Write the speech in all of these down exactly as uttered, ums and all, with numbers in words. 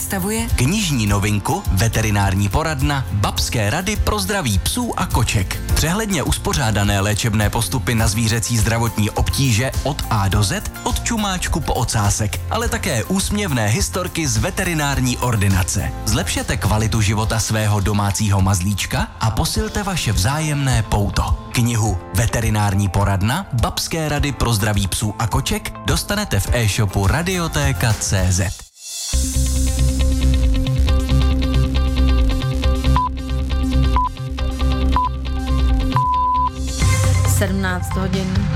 představuje knižní novinku Veterinární poradna Babské rady pro zdraví psů a koček. Přehledně uspořádané léčebné postupy na zvířecí zdravotní obtíže od A do Z, od čumáčku po ocásek, ale také úsměvné historky z veterinární ordinace. Zlepšete kvalitu života svého domácího mazlíčka a posilte vaše vzájemné pouto. Knihu Veterinární poradna Babské rady pro zdraví psů a koček dostanete v e-shopu radiotéka tečka cé zet. sedmnáct hodin.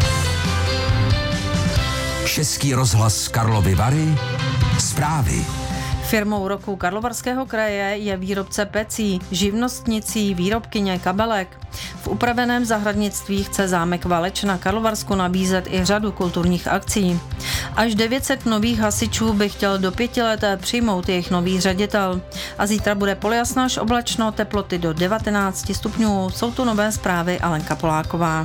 Český rozhlas Karlovy Vary. Zprávy. Firmou roku Karlovarského kraje je výrobce pecí, živnostnicí, výrobkyně kabelek. V upraveném zahradnictví chce zámek Valeč na Karlovarsku nabízet i řadu kulturních akcí. Až devět set nových hasičů by chtěl do pěti let přijmout jejich nový ředitel. A zítra bude polojasno až oblačno, teploty do devatenáct stupňů. Jsou tu nové zprávy, Alenka Poláková.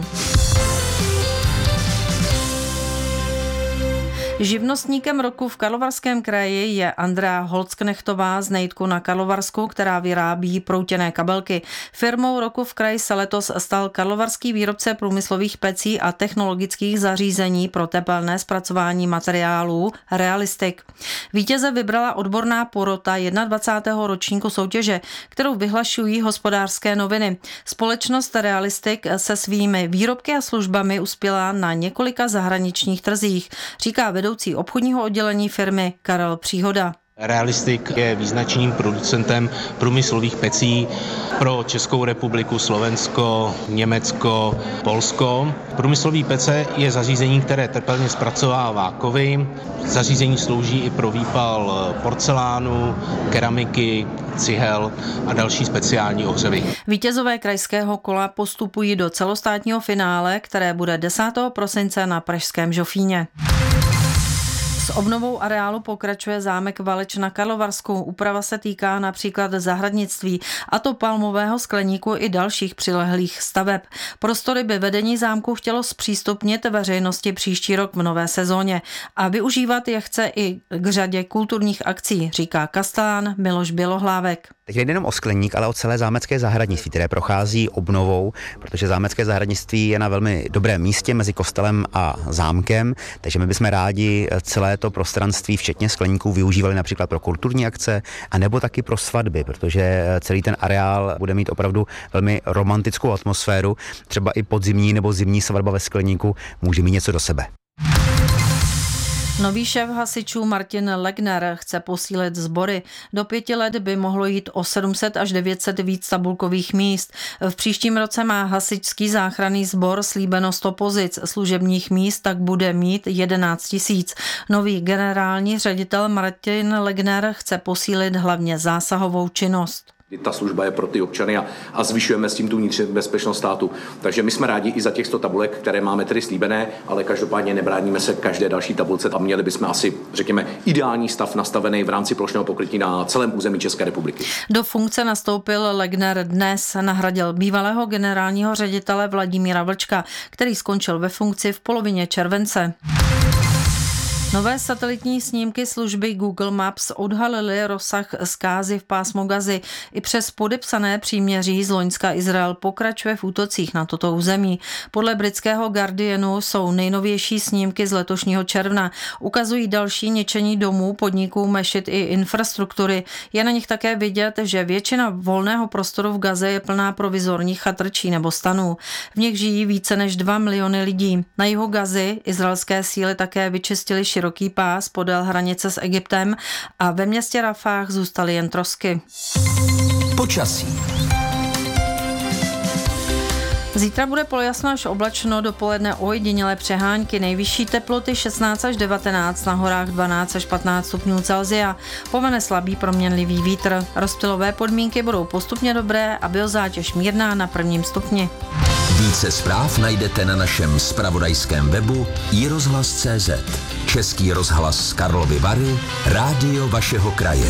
Živnostníkem roku v Karlovarském kraji je Andrea Holcknechtová z Nejdku na Karlovarsku, která vyrábí proutěné kabelky. Firmou roku v kraji se letos stal karlovarský výrobce průmyslových pecí a technologických zařízení pro tepelné zpracování materiálů Realistic. Vítěze vybrala odborná porota dvacátého prvního ročníku soutěže, kterou vyhlašují Hospodářské noviny. Společnost Realistic se svými výrobky a službami uspěla na několika zahraničních trzích, říká vedoucí obchodního oddělení firmy Karel Příhoda. Realistic je význačným producentem průmyslových pecí pro Českou republiku, Slovensko, Německo, Polsko. Průmyslový pece je zařízení, které tepelně zpracovává kovy. Zařízení slouží i pro výpal porcelánu, keramiky, cihel a další speciální ohřevy. Vítězové krajského kola postupují do celostátního finále, které bude desátého prosince na pražském Žofíně. S obnovou areálu pokračuje zámek Valeč na Karlovarsku. Úprava se týká například zahradnictví, a to palmového skleníku i dalších přilehlých staveb. Prostory by vedení zámku chtělo zpřístupnit veřejnosti příští rok v nové sezóně a využívat je chce i k řadě kulturních akcí, říká kastelán Miloš Bělohlávek. Teď nejde jenom o skleník, ale o celé zámecké zahradnictví, které prochází obnovou, protože zámecké zahradnictví je na velmi dobrém místě mezi kostelem a zámkem, takže my bychom rádi celé to prostranství, včetně skleníků, využívali například pro kulturní akce, a nebo taky pro svatby, protože celý ten areál bude mít opravdu velmi romantickou atmosféru, třeba i podzimní nebo zimní svatba ve skleníku může mít něco do sebe. Nový šéf hasičů Martin Legner chce posílit sbory. Do pěti let by mohlo jít o sedm set až devět set víc tabulkových míst. V příštím roce má hasičský záchranný sbor slíbeno sto pozic. Služebních míst tak bude mít jedenáct tisíc. Nový generální ředitel Martin Legner chce posílit hlavně zásahovou činnost. Ta služba je pro ty občany a, a zvyšujeme s tím tu vnitřní bezpečnost státu. Takže my jsme rádi i za těch sto tabulek, které máme tedy slíbené, ale každopádně nebráníme se každé další tabulce a měli bychom asi, řekněme, ideální stav nastavený v rámci plošného pokrytí na celém území České republiky. Do funkce nastoupil Legner dnes, nahradil bývalého generálního ředitele Vladimíra Vlčka, který skončil ve funkci v polovině července. Nové satelitní snímky služby Google Maps odhalily rozsah zkázy v pásmu Gazy. I přes podepsané příměří z loňska Izrael pokračuje v útocích na toto území. Podle britského Guardianu jsou nejnovější snímky z letošního června. Ukazují další ničení domů, podniků, mešit i infrastruktury. Je na nich také vidět, že většina volného prostoru v Gaze je plná provizorních chatrčí nebo stanů. V nich žijí více než dva miliony lidí. Na jihu Gazy izraelské síly také vyčistily široký pás podél hranice s Egyptem a ve městě Rafah zůstaly jen trosky. Počasí. Zítra bude polojasno až oblačno, dopoledne ojedinělé přehánky, nejvyšší teploty šestnáct až devatenáct, na horách dvanáct až patnáct stupňů Celsia. Povane slabý proměnlivý vítr. Rozptylové podmínky budou postupně dobré a biozátěž mírná na prvním stupni. Více zpráv najdete na našem zpravodajském webu i rozhlas tečka cé zet. Český rozhlas Karlovy Vary, rádio vašeho kraje.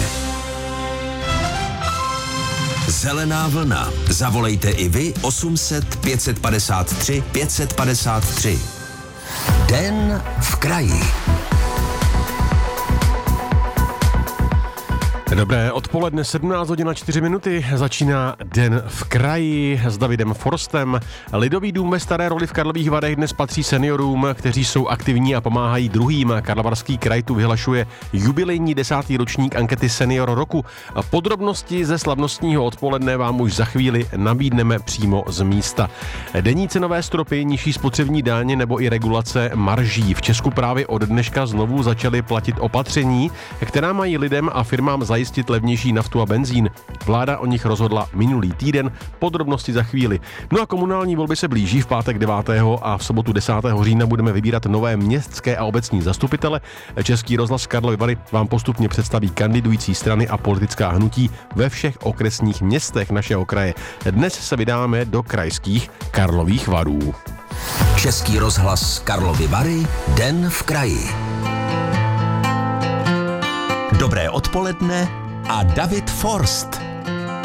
Zelená vlna. Zavolejte i vy osm set pět padesát tři pět padesát tři. Den v kraji. Dobré odpoledne, sedmnáct hodin a čtyři minuty, začíná Den v kraji s Davidem Forstem. Lidový dům ve Staré Roli v Karlových Varech dnes patří seniorům, kteří jsou aktivní a pomáhají druhým. Karlovarský kraj tu vyhlašuje jubilejní desátý ročník ankety Senior roku. Podrobnosti ze slavnostního odpoledne vám už za chvíli nabídneme přímo z místa. Denní cenové stropy, nižší spotřební daň nebo i regulace marží. V Česku právě od dneška znovu začaly platit opatření, která mají lidem a firmám zajistit levnější naftu a benzín. Vláda o nich rozhodla minulý týden, podrobnosti za chvíli. No a komunální volby se blíží, v pátek devátého a v sobotu desátého října budeme vybírat nové městské a obecní zastupitele. Český rozhlas Karlovy Vary vám postupně představí kandidující strany a politická hnutí ve všech okresních městech našeho kraje. Dnes se vydáme do krajských Karlových Varů. Český rozhlas Karlovy Vary, Den v kraji. Dobré odpoledne a David Forst.